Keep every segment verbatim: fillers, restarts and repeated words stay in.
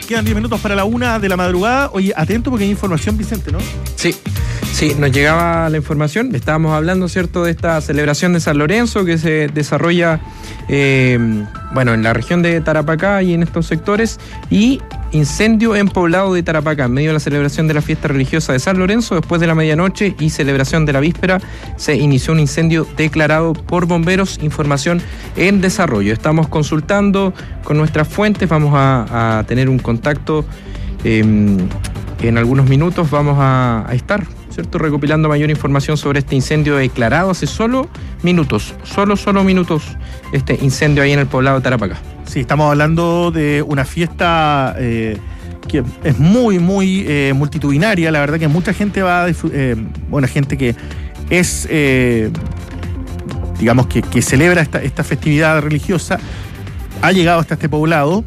quedan diez minutos para la una de la madrugada. Oye, atento porque hay información, Vicente, ¿no? Sí, sí, nos llegaba la información. Estábamos hablando, ¿cierto?, de esta celebración de San Lorenzo que se desarrolla, eh, bueno, en la región de Tarapacá y en estos sectores. Y incendio en poblado de Tarapacá, en medio de la celebración de la fiesta religiosa de San Lorenzo, después de la medianoche y celebración de la víspera, se inició un incendio declarado por bomberos. Información en desarrollo. Estamos consultando con nuestras fuentes, vamos a, a tener un contacto eh, en algunos minutos, vamos a, a estar, ¿cierto?, recopilando mayor información sobre este incendio declarado hace solo minutos, solo, solo minutos, este incendio ahí en el poblado de Tarapacá. Sí, estamos hablando de una fiesta eh, que es muy, muy eh, multitudinaria. La verdad que mucha gente va a disfrutar, eh, bueno, gente que es, eh, digamos, que, que celebra esta, esta festividad religiosa, ha llegado hasta este poblado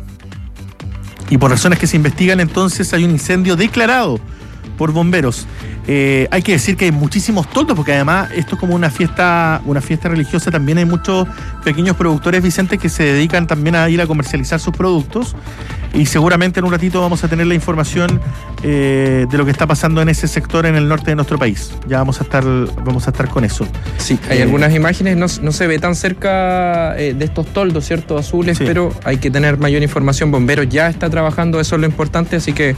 y por razones que se investigan, entonces hay un incendio declarado por bomberos. Eh, hay que decir que hay muchísimos toldos, porque además esto es como una fiesta, una fiesta religiosa. También hay muchos pequeños productores, Vicente, que se dedican también a ir a comercializar sus productos. Y seguramente en un ratito vamos a tener la información eh, de lo que está pasando en ese sector en el norte de nuestro país. Ya vamos a estar, vamos a estar con eso. Sí, hay eh, algunas imágenes, no, no se ve tan cerca eh, de estos toldos, ¿cierto?, azules, sí. Pero hay que tener mayor información. Bomberos ya está trabajando, eso es lo importante, así que...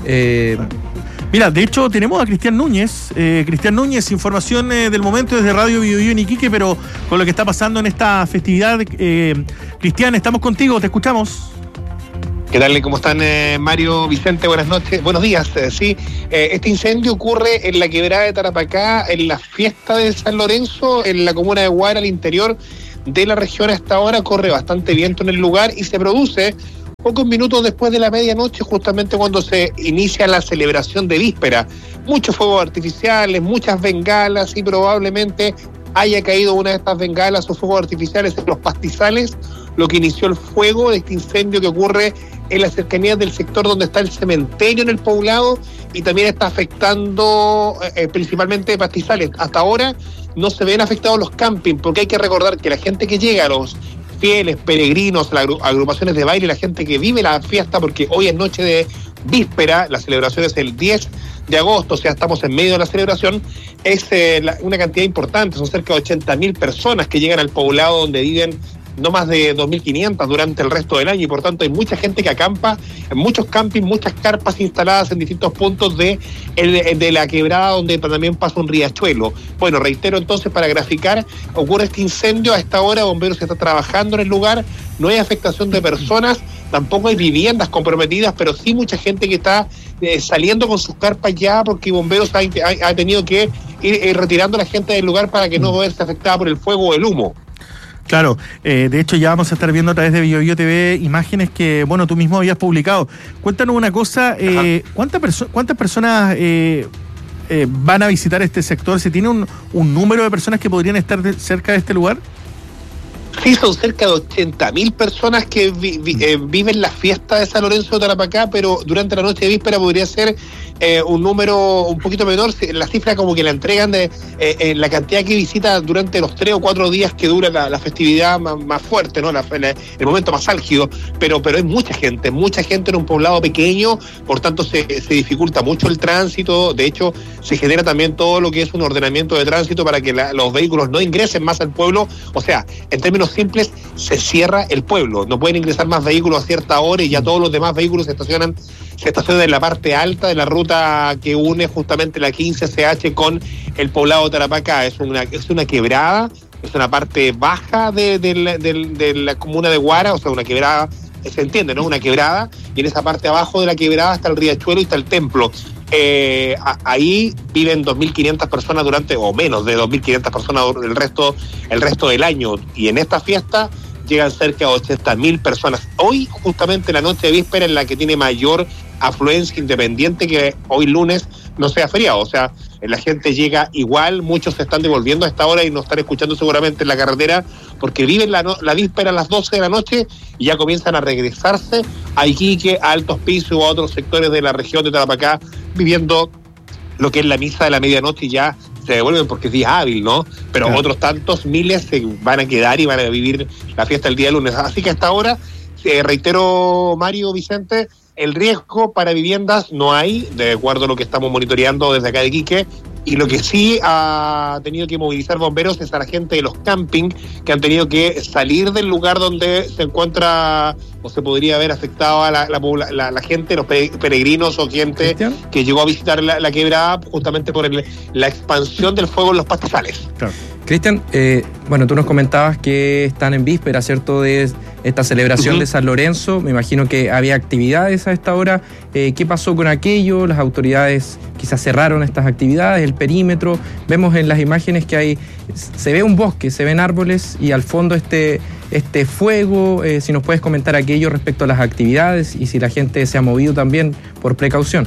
Eh, Mira, de hecho tenemos a Cristian Núñez. Eh, Cristian Núñez, información eh, del momento desde Radio Biobío en Iquique, pero con lo que está pasando en esta festividad. Eh, Cristian, estamos contigo, te escuchamos. ¿Qué tal? ¿Cómo están, eh, Mario, Vicente? Buenas noches, buenos días. Eh, sí, eh, este incendio ocurre en la quebrada de Tarapacá, en la fiesta de San Lorenzo, en la comuna de Guara, al interior de la región. Hasta ahora corre bastante viento en el lugar y se produce pocos minutos después de la medianoche, justamente cuando se inicia la celebración de víspera. Muchos fuegos artificiales, muchas bengalas y probablemente haya caído una de estas bengalas o fuegos artificiales en los pastizales, lo que inició el fuego de este incendio que ocurre en las cercanías del sector donde está el cementerio en el poblado y también está afectando eh, principalmente pastizales. Hasta ahora no se ven afectados los campings, porque hay que recordar que la gente que llega, a los fieles, peregrinos, las agrupaciones de baile, la gente que vive la fiesta, porque hoy es noche de víspera, la celebración es el diez de agosto, o sea, estamos en medio de la celebración, es eh, la, una cantidad importante, son cerca de ochenta mil personas que llegan al poblado donde viven no más de dos mil quinientas durante el resto del año, y por tanto hay mucha gente que acampa en muchos campings, muchas carpas instaladas en distintos puntos de, de la quebrada donde también pasa un riachuelo. Bueno, reitero entonces, para graficar, ocurre este incendio a esta hora, bomberos está trabajando en el lugar, no hay afectación de personas, tampoco hay viviendas comprometidas, pero sí mucha gente que está eh, saliendo con sus carpas ya, porque bomberos ha, ha, ha tenido que ir eh, retirando a la gente del lugar para que no verse afectada por el fuego o el humo. Claro, eh, de hecho ya vamos a estar viendo a través de Biobío T V imágenes que, bueno, tú mismo habías publicado. Cuéntanos una cosa, eh, ¿cuántas, perso- ¿cuántas personas eh, eh, van a visitar este sector? ¿Se tiene un, un número de personas que podrían estar de, cerca de este lugar? Sí, son cerca de ochenta mil personas que vi, vi, eh, viven la fiesta de San Lorenzo de Tarapacá, pero durante la noche de víspera podría ser eh, un número un poquito menor. La cifra como que la entregan de eh, eh, la cantidad que visita durante los tres o cuatro días que dura la, la festividad más, más fuerte, ¿no? La, la, el momento más álgido, pero pero hay mucha gente, mucha gente en un poblado pequeño, por tanto se, se dificulta mucho el tránsito. De hecho, se genera también todo lo que es un ordenamiento de tránsito para que la, los vehículos no ingresen más al pueblo. O sea, en términos simples, se cierra el pueblo, no pueden ingresar más vehículos a cierta hora y ya todos los demás vehículos se estacionan, se estacionan en la parte alta de la ruta que une justamente la quince C H con el poblado de Tarapacá. Es una, es una quebrada, es una parte baja de, de, de, de, de la comuna de Guara, o sea, una quebrada, se entiende, ¿no? Una quebrada, y en esa parte abajo de la quebrada está el riachuelo y está el templo. Eh, a, ahí viven dos mil quinientas personas durante, o menos de dos mil quinientas personas el resto, el resto del año, y en esta fiesta llegan cerca de ochenta mil personas. Hoy, justamente la noche de víspera, en la que tiene mayor afluencia, independiente que hoy lunes no sea feriado, o sea, la gente llega igual, muchos se están devolviendo a esta hora y nos están escuchando seguramente en la carretera, porque viven la, no, la víspera a las doce de la noche y ya comienzan a regresarse a Iquique, a Altos Pisos o a otros sectores de la región de Tarapacá, viviendo lo que es la misa de la medianoche, y ya se devuelven porque es día hábil, ¿no? Pero claro, otros tantos miles se van a quedar y van a vivir la fiesta el día lunes. Así que hasta ahora, eh, reitero, Mario, Vicente, el riesgo para viviendas no hay, de acuerdo a lo que estamos monitoreando desde acá de Iquique, y lo que sí ha tenido que movilizar bomberos es a la gente de los camping que han tenido que salir del lugar donde se encuentra o se podría haber afectado a la, la, la, la gente, los peregrinos o gente ¿Cristian? que llegó a visitar la, la quebrada justamente por el, la expansión del fuego en los pastizales. Claro. Cristian, eh, bueno, tú nos comentabas que están en víspera, ¿cierto?, de esta celebración uh-huh. de San Lorenzo. Me imagino que había actividades a esta hora. Eh, ¿Qué pasó con aquello? Las autoridades quizás cerraron estas actividades, el perímetro. Vemos en las imágenes que hay, se ve un bosque, se ven árboles y al fondo este, este fuego. Eh, si nos puedes comentar aquello respecto a las actividades y si la gente se ha movido también por precaución.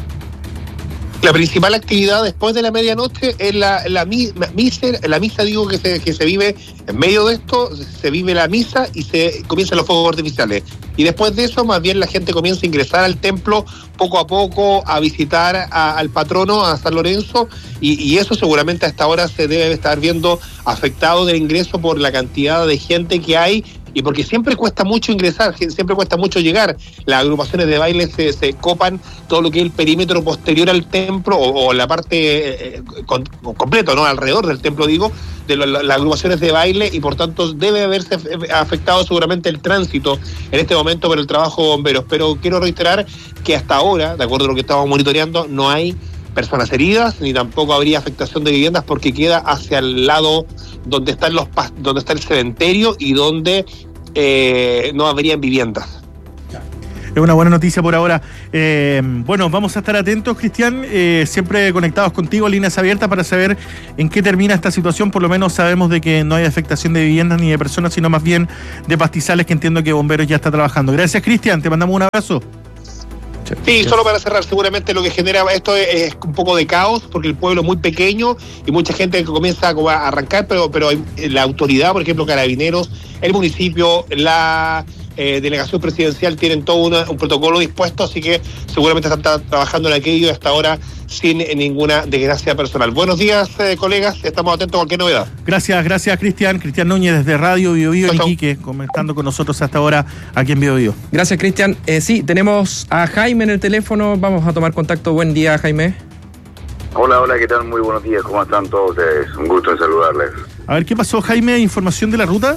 La principal actividad después de la medianoche es la, la, misa, la misa, digo, que se, que se vive en medio de esto, se vive la misa y se comienzan los fuegos artificiales. Y después de eso, más bien la gente comienza a ingresar al templo poco a poco, a visitar a, al patrono, a San Lorenzo, y, y eso seguramente hasta ahora se debe estar viendo afectado del ingreso por la cantidad de gente que hay, y porque siempre cuesta mucho ingresar, siempre cuesta mucho llegar. Las agrupaciones de baile se, se copan todo lo que es el perímetro posterior al templo, o, o la parte eh, con, completo, ¿no? Alrededor del templo, digo, de lo, las agrupaciones de baile, y por tanto debe haberse afectado seguramente el tránsito en este momento por el trabajo de bomberos. Pero quiero reiterar que hasta ahora, de acuerdo a lo que estamos monitoreando, no hay personas heridas, ni tampoco habría afectación de viviendas, porque queda hacia el lado donde están los donde está el cementerio y donde eh, no habrían viviendas. Es una buena noticia por ahora. Eh, bueno, vamos a estar atentos, Cristian, eh, siempre conectados contigo, líneas abiertas, para saber en qué termina esta situación. Por lo menos sabemos de que no hay afectación de viviendas ni de personas, sino más bien de pastizales, que entiendo que Bomberos ya está trabajando. Gracias, Cristian, te mandamos un abrazo. Sí, solo para cerrar, seguramente lo que genera esto es, es un poco de caos, porque el pueblo es muy pequeño y mucha gente que comienza a arrancar, pero, pero la autoridad, por ejemplo, Carabineros, el municipio, la eh, delegación presidencial tienen todo una, un protocolo dispuesto, así que seguramente están trabajando en aquello y hasta ahora sin ninguna desgracia personal. Buenos días, eh, colegas, estamos atentos a cualquier novedad. Gracias, gracias, Cristian. Cristian Núñez desde Radio Bio Bio en Iquique, comentando con nosotros hasta ahora aquí en Bio Bio. Gracias, Cristian. Eh, sí, tenemos a Jaime en el teléfono, vamos a tomar contacto. Buen día, Jaime. Hola, hola, ¿qué tal? Muy buenos días, ¿cómo están todos ustedes? Un gusto en saludarles. A ver, ¿qué pasó, Jaime? ¿Información de la ruta?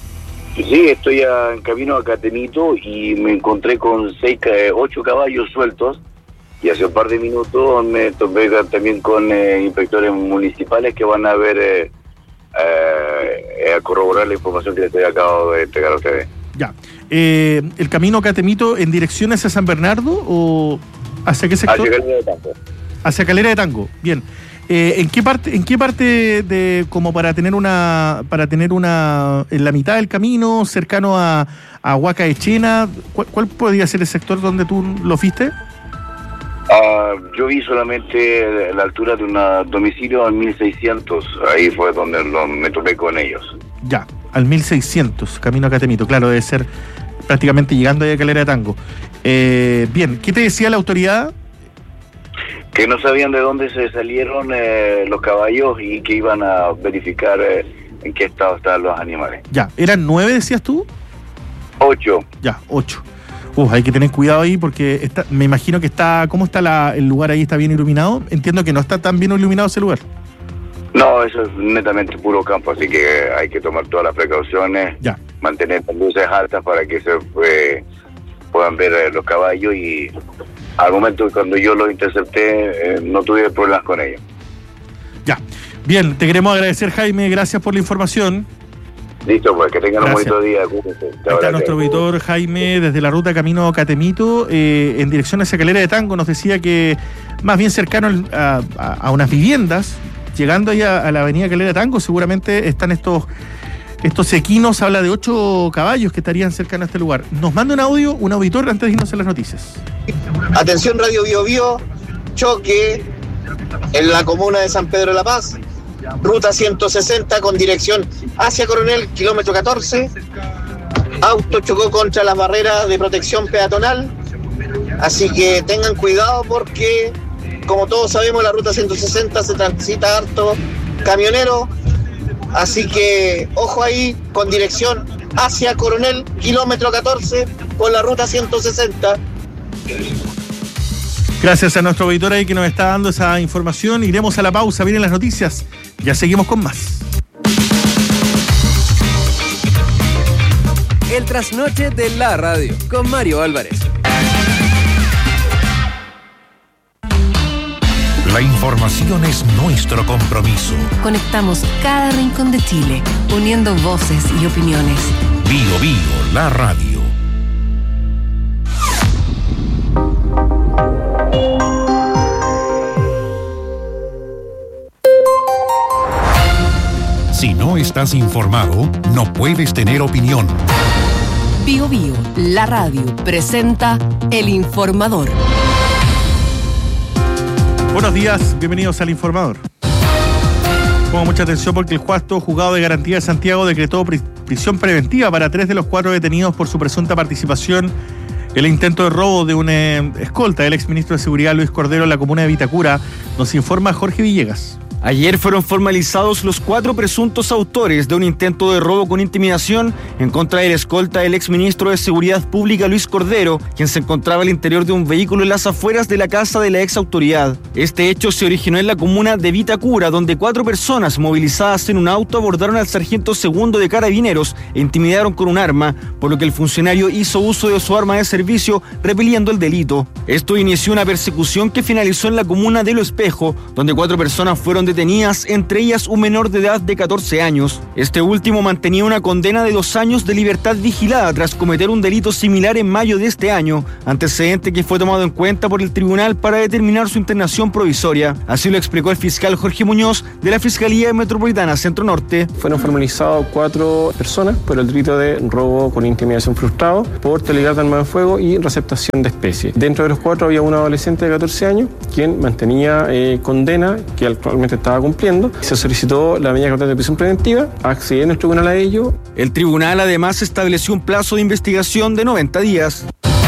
Sí, estoy a, en camino a Catemito y me encontré con seis, ocho caballos sueltos, y hace un par de minutos me topé también con eh, inspectores municipales que van a ver, eh, eh, a corroborar la información que les acabo de entregar a ustedes. Ya. Eh, ¿El camino a Catemito en dirección hacia San Bernardo o hacia qué sector? Hacia Calera de Tango. Hacia Calera de Tango, bien. Eh, ¿En qué parte, en qué parte de, como para tener una, para tener una, en la mitad del camino, cercano a, a Huaca Echena, ¿cuál, cuál podría ser el sector donde tú lo viste? Uh, yo vi solamente la altura de un domicilio al mil seiscientos, ahí fue donde lo, me topé con ellos. Ya, al mil seiscientos, camino a Catemito, claro, debe ser prácticamente llegando ahí a Calera de Tango. Eh, bien, ¿qué te decía la autoridad? Que no sabían de dónde se salieron eh, los caballos y que iban a verificar eh, en qué estado estaban los animales. Ya, ¿eran nueve, decías tú? Ocho. Ya, ocho. Uf, hay que tener cuidado ahí porque está, me imagino que está... ¿Cómo está la, el lugar ahí? ¿Está bien iluminado? Entiendo que no está tan bien iluminado ese lugar. No, eso es netamente puro campo, así que hay que tomar todas las precauciones, ya. Mantener las luces altas para que se eh, puedan ver eh, los caballos, y al momento cuando yo los intercepté eh, no tuve problemas con ellos. Ya, bien, te queremos agradecer, Jaime, gracias por la información. Listo, pues, que tengan gracias. Un bonito día. Cuídense. Ahí está nuestro auditor Jaime desde la ruta camino Catemito, eh, en dirección hacia Calera de Tango. Nos decía que más bien cercano a, a, a unas viviendas, llegando ahí a, a la avenida Calera de Tango, seguramente están estos estos equinos, habla de ocho caballos que estarían cercanos a este lugar. Nos manda un audio, un auditor, antes de irnos a las noticias. Atención, Radio Bio Bio, choque en la comuna de San Pedro de la Paz, ruta ciento sesenta con dirección hacia Coronel, kilómetro catorce. Auto chocó contra las barreras de protección peatonal, así que tengan cuidado porque, como todos sabemos, la ruta ciento sesenta se transita harto camionero, así que ojo ahí, con dirección hacia Coronel, kilómetro catorce, por la ruta ciento sesenta. Gracias a nuestro auditor ahí que nos está dando esa información. Iremos a la pausa, vienen las noticias. Ya seguimos con más. El trasnoche de la radio con Mario Álvarez. La información es nuestro compromiso. Conectamos cada rincón de Chile, uniendo voces y opiniones. Bio Bio, la radio. Si no estás informado, no puedes tener opinión. Bio Bio, la radio, presenta El Informador. Buenos días, bienvenidos al Informador. Pongo mucha atención porque el cuarto juzgado de garantía de Santiago decretó prisión preventiva para tres de los cuatro detenidos por su presunta participación en el intento de robo de una escolta del exministro de Seguridad Luis Cordero en la comuna de Vitacura. Nos informa Jorge Villegas. Ayer fueron formalizados los cuatro presuntos autores de un intento de robo con intimidación en contra del escolta del exministro de Seguridad Pública Luis Cordero, quien se encontraba al interior de un vehículo en las afueras de la casa de la ex autoridad. Este hecho se originó en la comuna de Vitacura, donde cuatro personas movilizadas en un auto abordaron al sargento segundo de Carabineros e intimidaron con un arma, por lo que el funcionario hizo uso de su arma de servicio, repeliendo el delito. Esto inició una persecución que finalizó en la comuna de Lo Espejo, donde cuatro personas fueron detenidas, entre ellas un menor de edad de catorce años. Este último mantenía una condena de dos años de libertad vigilada tras cometer un delito similar en mayo de este año, antecedente que fue tomado en cuenta por el tribunal para determinar su internación provisoria. Así lo explicó el fiscal Jorge Muñoz de la Fiscalía Metropolitana Centro Norte. Fueron formalizados cuatro personas por el delito de robo con intimidación frustrado, porte, arma de fuego y receptación de especie. Dentro de los cuatro había un adolescente de catorce años quien mantenía eh, condena que actualmente estaba cumpliendo. Se solicitó la medida cautelar de prisión preventiva, accediendo el tribunal a ello. El tribunal además estableció un plazo de investigación de noventa días.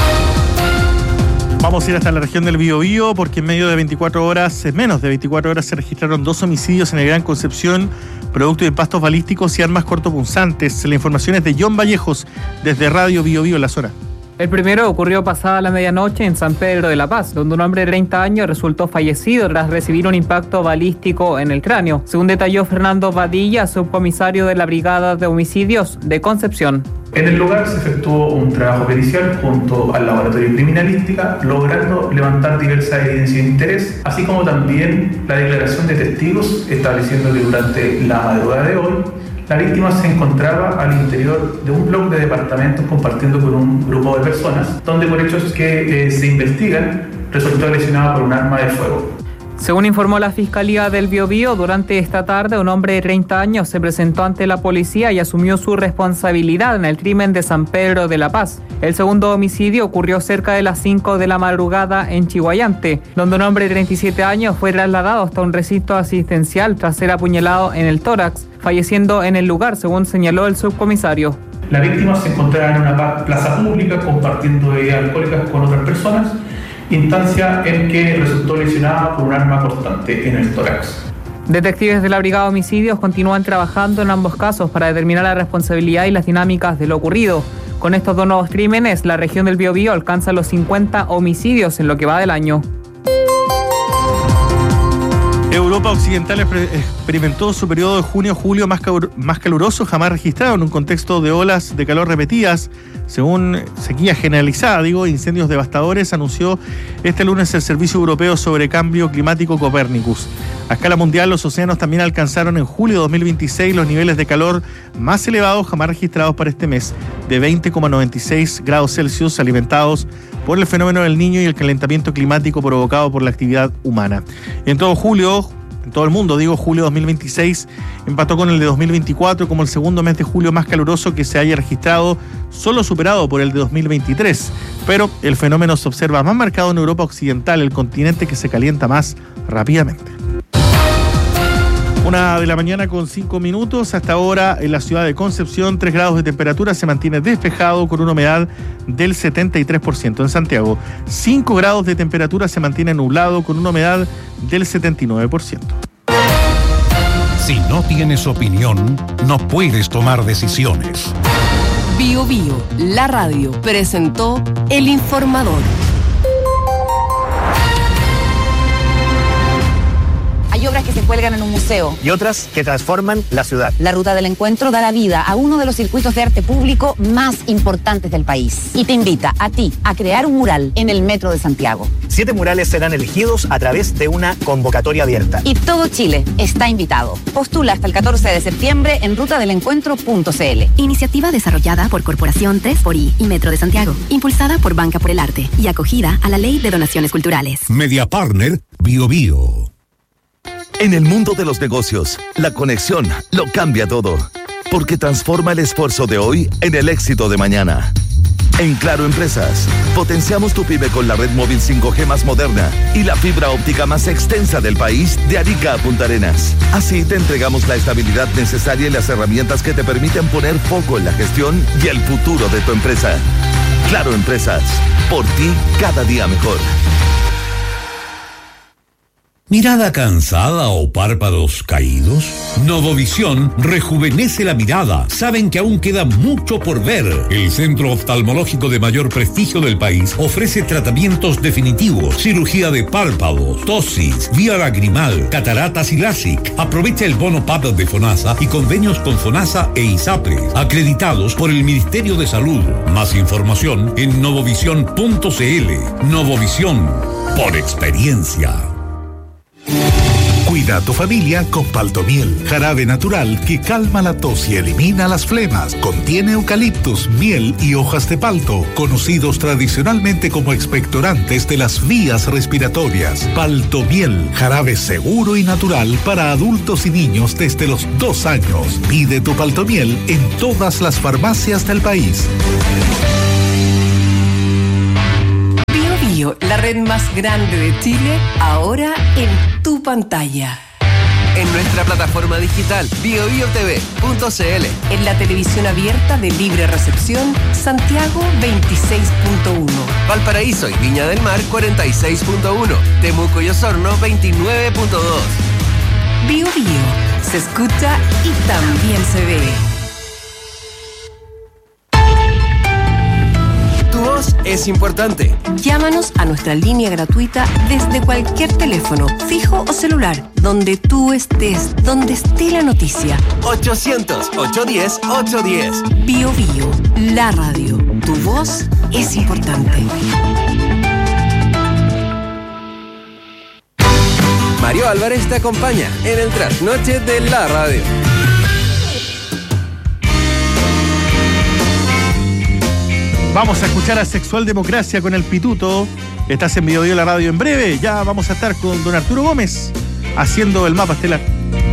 Vamos a ir hasta la región del Biobío porque en medio de veinticuatro horas, en menos de veinticuatro horas, se registraron dos homicidios en el Gran Concepción, producto de impactos balísticos y armas cortopunzantes. La información es de John Vallejos, desde Radio Biobío en la zona. El primero ocurrió pasada la medianoche en San Pedro de la Paz, donde un hombre de treinta años resultó fallecido tras recibir un impacto balístico en el cráneo, según detalló Fernando Badilla, subcomisario de la Brigada de Homicidios de Concepción. En el lugar se efectuó un trabajo pericial junto al laboratorio de criminalística, logrando levantar diversas evidencias de interés, así como también la declaración de testigos, estableciendo que durante la madrugada de hoy la víctima se encontraba al interior de un bloque de departamentos compartiendo con un grupo de personas, donde por hechos que eh, se investigan resultó lesionado por un arma de fuego. Según informó la Fiscalía del Biobío, durante esta tarde un hombre de treinta años se presentó ante la policía y asumió su responsabilidad en el crimen de San Pedro de la Paz. El segundo homicidio ocurrió cerca de las cinco de la madrugada en Chihuayante, donde un hombre de treinta y siete años fue trasladado hasta un recinto asistencial tras ser apuñalado en el tórax, falleciendo en el lugar, según señaló el subcomisario. La víctima se encontraba en una plaza pública compartiendo bebidas alcohólicas con otras personas, instancia en que resultó lesionada por un arma cortante en el tórax. Detectives de la Brigada de Homicidios continúan trabajando en ambos casos para determinar la responsabilidad y las dinámicas de lo ocurrido. Con estos dos nuevos crímenes, la región del Biobío alcanza los cincuenta homicidios en lo que va del año. Europa Occidental experimentó su periodo de junio-julio más, más caluroso jamás registrado en un contexto de olas de calor repetidas, según sequía generalizada, digo, incendios devastadores, anunció este lunes el Servicio Europeo sobre Cambio Climático Copernicus. A escala mundial, los océanos también alcanzaron en julio de dos mil veintiséis los niveles de calor más elevados jamás registrados para este mes, de veinte coma noventa y seis grados Celsius, alimentados por el fenómeno del Niño y el calentamiento climático provocado por la actividad humana. En todo julio, en todo el mundo, digo, julio dos mil veintiséis empató con el de dos mil veinticuatro como el segundo mes de julio más caluroso que se haya registrado, solo superado por el de dos mil veintitrés. Pero el fenómeno se observa más marcado en Europa Occidental, el continente que se calienta más rápidamente. Una de la mañana con cinco minutos. Hasta ahora en la ciudad de Concepción, tres grados de temperatura, se mantiene despejado con una humedad del setenta y tres por ciento. En Santiago, cinco grados de temperatura, se mantiene nublado con una humedad del setenta y nueve por ciento. Si no tienes opinión, no puedes tomar decisiones. Bio Bio, la radio, presentó El Informador. cuelgan en un museo. Y otras que transforman la ciudad. La Ruta del Encuentro da la vida a uno de los circuitos de arte público más importantes del país. Y te invita a ti a crear un mural en el Metro de Santiago. Siete murales serán elegidos a través de una convocatoria abierta. Y todo Chile está invitado. Postula hasta el catorce de septiembre en ruta del encuentro punto c l. Iniciativa desarrollada por Corporación tres por I y Metro de Santiago. Impulsada por Banca por el Arte y acogida a la Ley de Donaciones Culturales. Media Partner Bio Bio. En el mundo de los negocios, la conexión lo cambia todo, porque transforma el esfuerzo de hoy en el éxito de mañana. En Claro Empresas, potenciamos tu pyme con la red móvil cinco G más moderna y la fibra óptica más extensa del país de Arica a Punta Arenas. Así te entregamos la estabilidad necesaria y las herramientas que te permiten poner foco en la gestión y el futuro de tu empresa. Claro Empresas, por ti cada día mejor. ¿Mirada cansada o párpados caídos? Novovisión rejuvenece la mirada. Saben que aún queda mucho por ver. El centro oftalmológico de mayor prestigio del país ofrece tratamientos definitivos, cirugía de párpados, tosis, vía lagrimal, cataratas y LASIK. Aprovecha el bono P A P de FONASA y convenios con FONASA e ISAPRE, acreditados por el Ministerio de Salud. Más información en novovisión punto c l. Novovisión, por experiencia. Cuida a tu familia con Paltomiel, jarabe natural que calma la tos y elimina las flemas. Contiene eucaliptus, miel y hojas de palto, conocidos tradicionalmente como expectorantes de las vías respiratorias. Paltomiel, jarabe seguro y natural para adultos y niños desde los dos años. Pide tu Paltomiel en todas las farmacias del país. La red más grande de Chile, ahora en tu pantalla. En nuestra plataforma digital bio bio t v punto c l. En la televisión abierta de libre recepción, Santiago veintiséis punto uno. Valparaíso y Viña del Mar cuarenta y seis punto uno. Temuco y Osorno veintinueve punto dos. Bio Bio, se escucha y también se ve. Es importante. Llámanos a nuestra línea gratuita desde cualquier teléfono, fijo o celular, donde tú estés, donde esté la noticia. ochocientos, ochocientos diez, ochocientos diez. Bio Bio, la radio. Tu voz es importante. Mario Álvarez te acompaña en el trasnoche de la radio. Vamos a escuchar a Sexual Democracia con el Pituto. Estás en Bio Bio la radio en breve. Ya vamos a estar con don Arturo Gómez haciendo el mapa estelar.